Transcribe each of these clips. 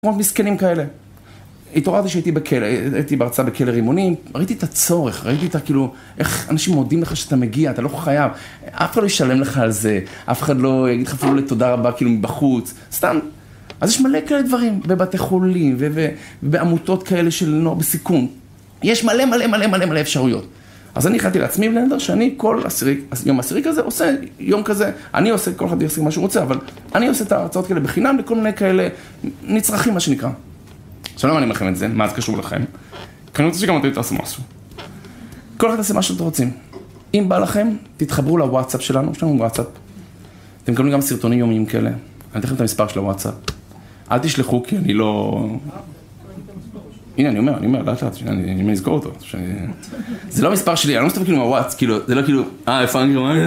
כמו מסכנים כאלה. התעוררתי שהייתי בכלא, הייתי בהרצאה בכלא רימונים, ראיתי את הצורך, ראיתי את כאילו, איך אנשים מודים לך שאתה מגיע, אתה לא חייב, אף אחד לא ישלם לך על זה, אף אחד לא יגיד לך אפילו לתודה רבה כאילו מבחוץ, סתם. אז יש מלא כאלה דברים, בבתי חולים ובעמותות כאלה של נוער בסיכון. יש מלא מלא מלא מלא מלא אפשרויות. אז אני החלטתי לעצמי בלנדר שאני כל יום עשירי כזה עושה יום כזה, אני עושה, כל אחד יעשה מה שהוא רוצה, אבל אני עושה את ההרצאות כאלה בחינם לכל מיני כאלה נצרכים מה שנקרא. עכשיו למה אני אומר לכם את זה? מה זה קשור לכם? כי אני רוצה שגם אתם תעשו משהו. כל אחד תעשה מה שאתם רוצים. אם בא לכם, תתחברו לוואטסאפ שלנו, יש לנו וואטסאפ. אתם מקבלים גם סרטונים יומיים כאלה. אני אתן לכם את המספר של הוואטסאפ. אל תשלחו כי אני לא... הנה, אני אומר, לאט, אני מזכור אותו. זה לא מספר שלי, אני לא מסתכל כאילו מהוואטס, זה לא כאילו, איפה אני אומר,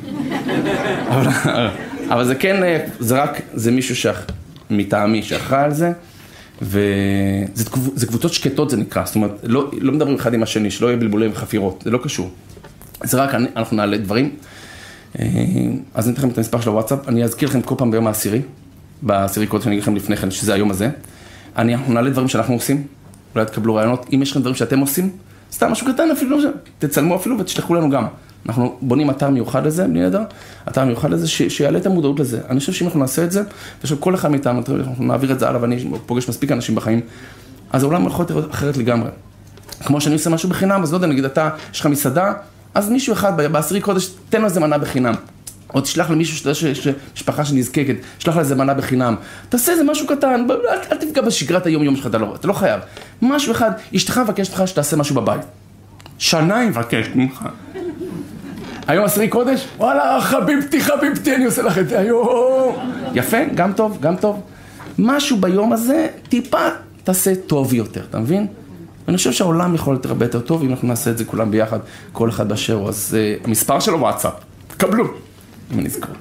אבל זה כן, זה מישהו מטעמי שאחראי על זה, וזה קבוצות שקטות זה נקרא, זאת אומרת, לא מדברים אחד עם השני, שלא יהיה בלבולים וחפירות, זה לא קשור. זה רק, אנחנו נעלה דברים. אז אני אתן לכם את המספר של הוואטסאפ, אני אזכיר לכם כל פעם ביום העשירי, בעשירי קוד שאני אגיד לכם לפני כן, שזה היום הזה. אנחנו נעלה דברים שאנחנו עושים, אולי תקבלו רעיונות, אם יש לכם דברים שאתם עושים, סתם משהו קטן אפילו, תצלמו אפילו ותשלחו לנו גם. אנחנו בונים אתר מיוחד לזה, בלי נדר, אתר מיוחד לזה שיעלה את המודעות לזה. אני חושב שאם אנחנו נעשה את זה, ושכל אחד מאיתנו, אנחנו נעביר את זה הלאה, ואני פוגש מספיק אנשים בחיים, אז העולם יכול להיות אחרת לגמרי. כמו שאני עושה משהו בחינם, אז לא יודע, נגיד אתה, יש לך מסעדה, אז מישהו אחד בעשירי קודש, תן לו איזה מנה בחינם. או תשלח למישהו שאתה משפחה שנזקקת, תשלח לה איזה מנה בחינם. תעשה איזה משהו קטן, אל תפגע בשגרת היום שלך, אתה לא חייב. משהו אחד, אשתך מבקשת לך שתעשה משהו בבית. שנה היא מבקשת ממך. היום עשירי קודש? וואלה, חביבתי, אני עושה לך את זה היום. יפה, גם טוב. משהו ביום הזה, טיפה תעשה טוב יותר, אתה מבין? אני חושב שהעולם יכול להיות הרבה יותר טוב, אם אנחנו נעשה את זה כולם ביחד, כל אחד באשר הוא. אז המספר שלו וואטסאפ, תקבלו. אם אני אזכור.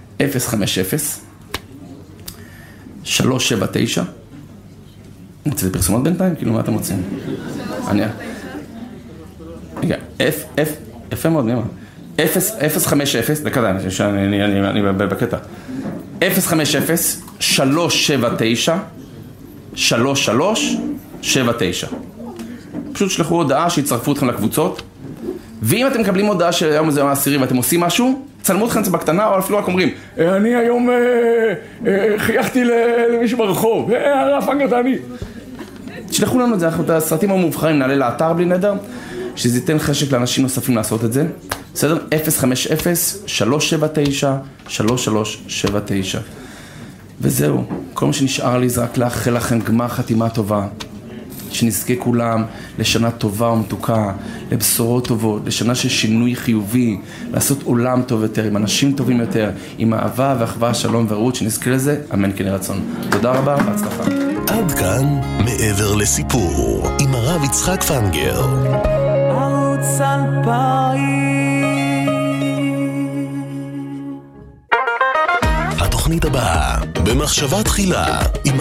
050-379. נצא לפרסומות בינתיים? כאילו, מה אתם רוצים? יפה מאוד, מי אמר? 050, דקה, אני בקטע. 050-379. פשוט שלחו הודעה שיצרפו אתכם לקבוצות, ואם אתם מקבלים הודעה שהיום הזה העשירי ואתם עושים משהו, צלמו אתכם את זה בקטנה, או אפילו רק אומרים, אני היום חייכתי למישהו ברחוב, הרב פנגר אני. תשלחו לנו את זה, אנחנו את הסרטים המובחרים נעלה לאתר בלי נדר, שזה ייתן חשק לאנשים נוספים לעשות את זה. בסדר? 050-379-3379. וזהו, כל מה שנשאר לי זה רק לאחל לכם גמר חתימה טובה. שנזכה כולם לשנה טובה ומתוקה, לבשורות טובות, לשנה של שינוי חיובי, לעשות עולם טוב יותר, עם אנשים טובים יותר, עם אהבה ואחווה, שלום ורעות, שנזכה לזה, אמן כן יהי רצון. תודה רבה, בהצלחה. עד כאן מעבר לסיפור, עם הרב יצחק פנגר. ערוץ 2000. התוכנית הבאה, במחשבה תחילה, עם